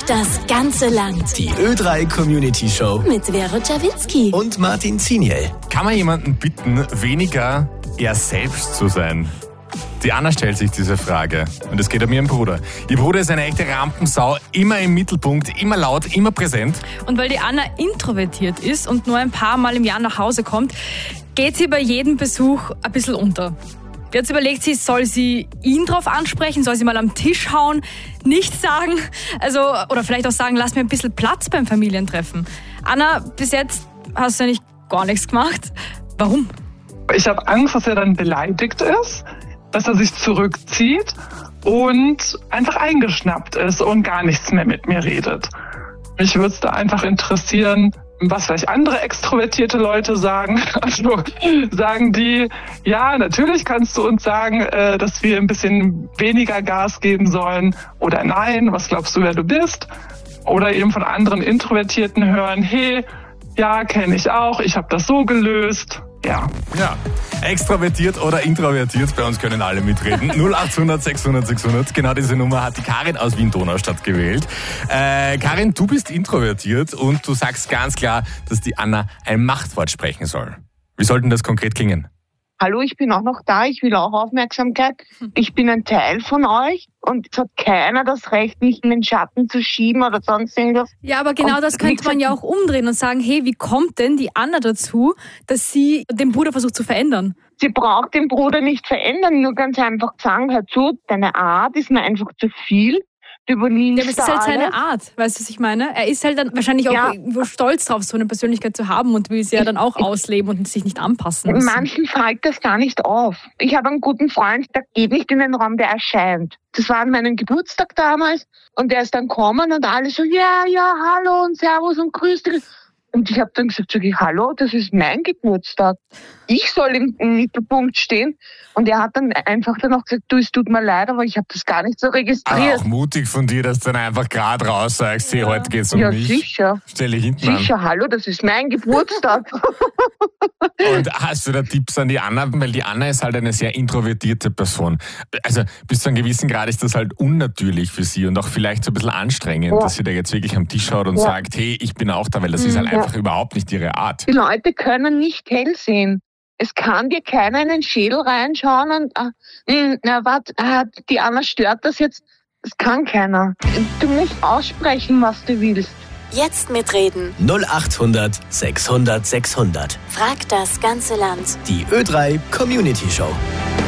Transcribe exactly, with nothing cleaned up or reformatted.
Fragt das ganze Land. Die Ö drei Community Show Mit Vero Czawinski und Martin Ziniel. Kann man jemanden bitten, weniger er selbst zu sein? Die Anna stellt sich diese Frage und es geht um ihren Bruder. Ihr Bruder ist eine echte Rampensau, immer im Mittelpunkt, immer laut, immer präsent. Und weil die Anna introvertiert ist und nur ein paar Mal im Jahr nach Hause kommt, geht sie bei jedem Besuch ein bisschen unter. Jetzt überlegt sie, soll sie ihn drauf ansprechen, soll sie mal am Tisch hauen, nichts sagen, also oder vielleicht auch sagen, lass mir ein bisschen Platz beim Familientreffen. Anna, bis jetzt hast du ja nicht gar nichts gemacht. Warum? Ich habe Angst, dass er dann beleidigt ist, dass er sich zurückzieht und einfach eingeschnappt ist und gar nichts mehr mit mir redet. Mich würde es da einfach interessieren, was vielleicht andere extrovertierte Leute sagen. Also sagen die, ja, natürlich kannst du uns sagen, äh, dass wir ein bisschen weniger Gas geben sollen. Oder nein, was glaubst du, wer du bist? Oder eben von anderen Introvertierten hören, hey, ja, kenne ich auch, ich habe das so gelöst. Ja. Ja, extrovertiert oder introvertiert, bei uns können alle mitreden. null acht hundert sechshundert sechshundert, genau diese Nummer hat die Karin aus Wien-Donaustadt gewählt. Äh, Karin, du bist introvertiert und du sagst ganz klar, dass die Anna ein Machtwort sprechen soll. Wie soll denn das konkret klingen? Hallo, ich bin auch noch da, ich will auch Aufmerksamkeit. Ich bin ein Teil von euch und es hat keiner das Recht, mich in den Schatten zu schieben oder sonst irgendwas. Ja, aber genau das könnte man ja auch umdrehen und sagen, hey, wie kommt denn die Anna dazu, dass sie den Bruder versucht zu verändern? Sie braucht den Bruder nicht verändern, nur ganz einfach sagen, hör zu, deine Art ist mir einfach zu viel. Du übernimmst ja, aber es ist halt alles. seine Art, weißt du, was ich meine? Er ist halt dann wahrscheinlich auch Ja. irgendwo stolz drauf, so eine Persönlichkeit zu haben und will sie ja dann auch ausleben und sich nicht anpassen müssen. Manchen fällt das gar nicht auf. Ich habe einen guten Freund, der geht nicht in den Raum, der erscheint. Das war an meinem Geburtstag damals und der ist dann gekommen und alle so, ja, ja, hallo und servus und grüß dich. Und ich habe dann gesagt, sag ich, hallo, das ist mein Geburtstag. Ich soll im, im Mittelpunkt stehen. Und er hat dann einfach dann auch gesagt, du, es tut mir leid, aber ich habe das gar nicht so registriert. Aber auch mutig von dir, dass du dann einfach gerade raus sagst, hey, heute geht's um ja, mich. sicher. Stell dich hinten Sicher, hallo, das ist mein Geburtstag. an. Und hast du da Tipps an die Anna? Weil die Anna ist halt eine sehr introvertierte Person. Also bis zu einem gewissen Grad ist das halt unnatürlich für sie und auch vielleicht so ein bisschen anstrengend, Ja. dass sie da jetzt wirklich am Tisch schaut und Ja. sagt, hey, ich bin auch da, weil das ist halt Ja. einfach überhaupt nicht ihre Art. Die Leute können nicht hell sehen. Es kann dir keiner in den Schädel reinschauen und, äh, na, warte, äh, die Anna stört das jetzt. Das kann keiner. Du musst aussprechen, was du willst. Jetzt mitreden. null acht hundert sechshundert sechshundert. Fragt das ganze Land. Die Ö drei Community Show.